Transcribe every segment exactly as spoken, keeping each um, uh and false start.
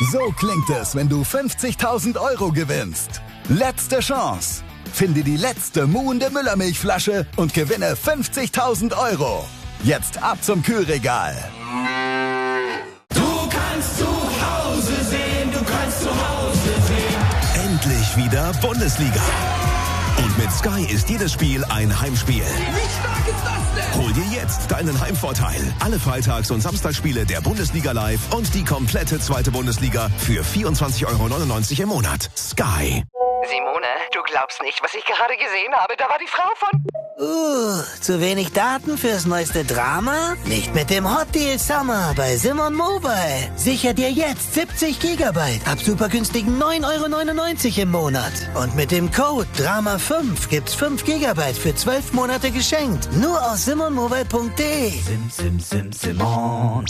So klingt es, wenn du fünfzigtausend Euro gewinnst. Letzte Chance. Finde die letzte muhende Müllermilchflasche und gewinne fünfzigtausend Euro. Jetzt ab zum Kühlregal. Du kannst zu Hause sehen, du kannst zu Hause sehen. Endlich wieder Bundesliga. Und mit Sky ist jedes Spiel ein Heimspiel. Wie stark ist das denn? Hol dir jetzt deinen Heimvorteil. Alle Freitags- und Samstagsspiele der Bundesliga live und die komplette zweite Bundesliga für vierundzwanzig Euro neunundneunzig im Monat. Sky. Simone, du glaubst nicht, was ich gerade gesehen habe. Da war die Frau von... Uh, zu wenig Daten fürs neueste Drama? Nicht mit dem Hot Deal Summer bei Simon Mobile. Sicher dir jetzt siebzig Gigabyte ab super günstigen neun Euro neunundneunzig im Monat. Und mit dem Code Drama fünf gibt's fünf Gigabyte für zwölf Monate geschenkt. Nur auf simon mobile punkt de. Sim, sim, sim, Simon.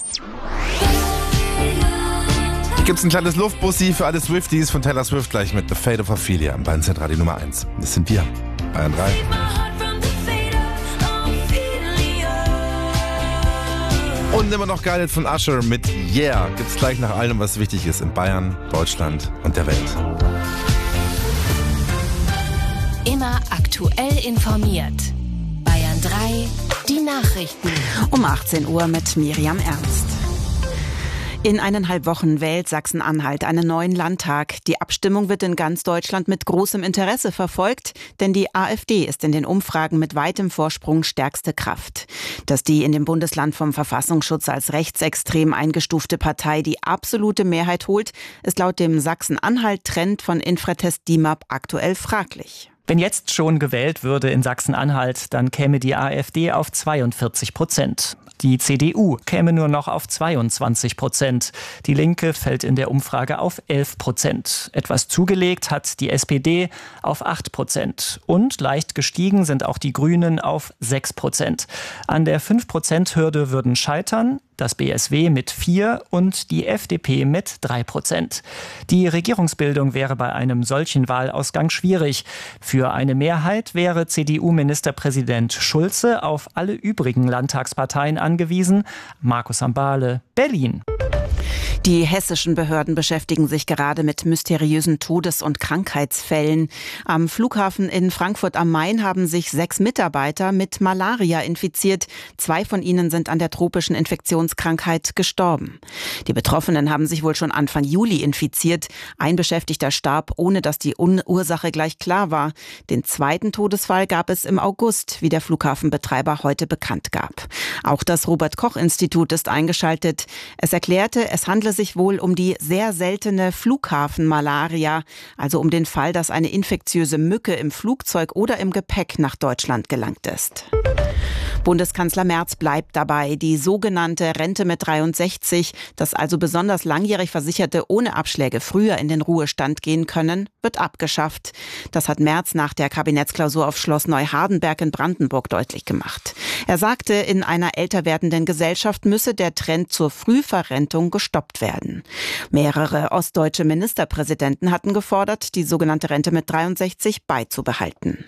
Hier gibt's ein kleines Luftbussi für alle Swifties von Taylor Swift gleich mit The Fate of Ophelia im Bayern Zentradio Nummer eins. Das sind wir, Bayern drei. Und immer noch geil von Usher mit Yeah. Gibt's gleich nach allem, was wichtig ist in Bayern, Deutschland und der Welt. Immer aktuell informiert. Bayern drei, die Nachrichten. Um achtzehn Uhr mit Miriam Ernst. In eineinhalb Wochen wählt Sachsen-Anhalt einen neuen Landtag. Die Abstimmung wird in ganz Deutschland mit großem Interesse verfolgt, denn die AfD ist in den Umfragen mit weitem Vorsprung stärkste Kraft. Dass die in dem Bundesland vom Verfassungsschutz als rechtsextrem eingestufte Partei die absolute Mehrheit holt, ist laut dem Sachsen-Anhalt-Trend von Infratest D I M A P aktuell fraglich. Wenn jetzt schon gewählt würde in Sachsen-Anhalt, dann käme die AfD auf zweiundvierzig Prozent. Die C D U käme nur noch auf zweiundzwanzig Prozent. Die Linke fällt in der Umfrage auf elf Prozent. Etwas zugelegt hat die S P D auf acht Prozent. Und leicht gestiegen sind auch die Grünen auf sechs Prozent. An der fünf Prozent Hürde würden scheitern das B S W mit vier und die F D P mit drei Prozent. Die Regierungsbildung wäre bei einem solchen Wahlausgang schwierig. Für eine Mehrheit wäre C D U-Ministerpräsident Schulze auf alle übrigen Landtagsparteien angewiesen. Markus Sambale, Berlin. Die hessischen Behörden beschäftigen sich gerade mit mysteriösen Todes- und Krankheitsfällen. Am Flughafen in Frankfurt am Main haben sich sechs Mitarbeiter mit Malaria infiziert. Zwei von ihnen sind an der tropischen Infektionskrankheit gestorben. Die Betroffenen haben sich wohl schon Anfang Juli infiziert. Ein Beschäftigter starb, ohne dass die Ursache gleich klar war. Den zweiten Todesfall gab es im August, wie der Flughafenbetreiber heute bekannt gab. Auch das Robert-Koch-Institut ist eingeschaltet. Es erklärte, es handle sich wohl um die sehr seltene Flughafenmalaria, also um den Fall, dass eine infektiöse Mücke im Flugzeug oder im Gepäck nach Deutschland gelangt ist. Bundeskanzler Merz bleibt dabei. Die sogenannte Rente mit dreiundsechzig, dass also besonders langjährig Versicherte ohne Abschläge früher in den Ruhestand gehen können, wird abgeschafft. Das hat Merz nach der Kabinettsklausur auf Schloss Neuhardenberg in Brandenburg deutlich gemacht. Er sagte, in einer älter werdenden Gesellschaft müsse der Trend zur Frühverrentung gestoppt werden. Mehrere ostdeutsche Ministerpräsidenten hatten gefordert, die sogenannte Rente mit dreiundsechzig beizubehalten.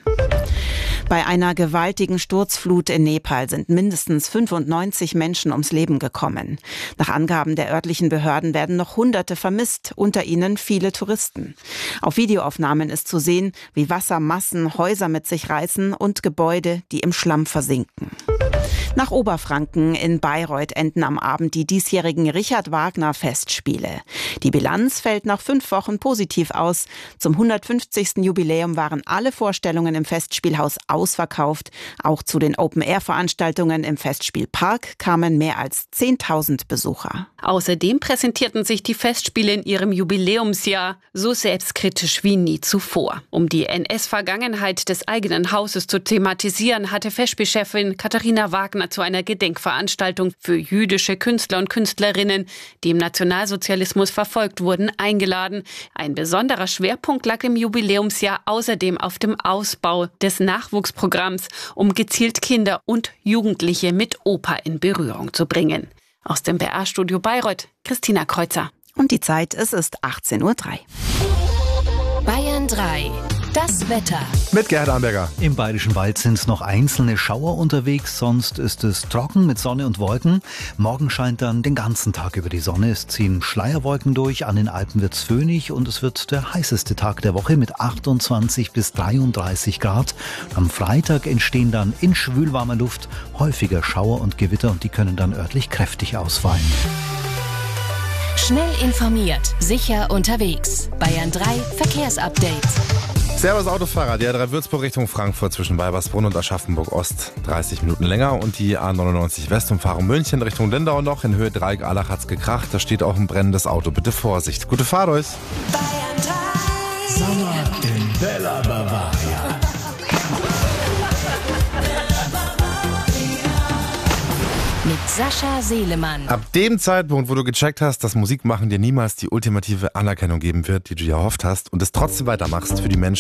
Bei einer gewaltigen Sturzflut in Nepal sind mindestens fünfundneunzig Menschen ums Leben gekommen. Nach Angaben der örtlichen Behörden werden noch Hunderte vermisst, unter ihnen viele Touristen. Auf Videoaufnahmen ist zu sehen, wie Wassermassen Häuser mit sich reißen und Gebäude, die im Schlamm versinken. Nach Oberfranken in Bayreuth enden am Abend die diesjährigen Richard-Wagner-Festspiele. Die Bilanz fällt nach fünf Wochen positiv aus. Zum hundertfünfzigsten Jubiläum waren alle Vorstellungen im Festspielhaus ausverkauft. Auch zu den Open-Air-Veranstaltungen im Festspielpark kamen mehr als zehntausend Besucher. Außerdem präsentierten sich die Festspiele in ihrem Jubiläumsjahr so selbstkritisch wie nie zuvor. Um die N S-Vergangenheit des eigenen Hauses zu thematisieren, hatte Festspielchefin Katharina Wagner zu einer Gedenkveranstaltung für jüdische Künstler und Künstlerinnen, die im Nationalsozialismus verfolgt wurden, eingeladen. Ein besonderer Schwerpunkt lag im Jubiläumsjahr außerdem auf dem Ausbau des Nachwuchsprogramms, um gezielt Kinder und Jugendliche mit Oper in Berührung zu bringen. Aus dem B R-Studio Bayreuth, Christina Kreuzer. Und die Zeit, es ist achtzehn Uhr drei. Bayern drei. Das Wetter. Mit Gerhard Amberger. Im Bayerischen Wald sind noch einzelne Schauer unterwegs, sonst ist es trocken mit Sonne und Wolken. Morgen scheint dann den ganzen Tag über die Sonne. Es ziehen Schleierwolken durch, an den Alpen wird's föhnig und es wird der heißeste Tag der Woche mit achtundzwanzig bis dreiunddreißig Grad. Am Freitag entstehen dann in schwülwarmer Luft häufiger Schauer und Gewitter und die können dann örtlich kräftig ausfallen. Schnell informiert, sicher unterwegs. Bayern drei Verkehrsupdate. Servus Autofahrer, die A drei Würzburg Richtung Frankfurt zwischen Weibersbrunn und Aschaffenburg Ost dreißig Minuten länger und die A neunundneunzig West Umfahrung München Richtung Lindau noch. In Höhe Dreieck Allach hat's gekracht, da steht auch ein brennendes Auto. Bitte Vorsicht. Gute Fahrt euch. Bayern drei. Sommer in Bella Bavaria. Mit Sascha Seelemann. Ab dem Zeitpunkt, wo du gecheckt hast, dass Musikmachen dir niemals die ultimative Anerkennung geben wird, die du dir erhofft hast und es trotzdem weitermachst für die Menschen,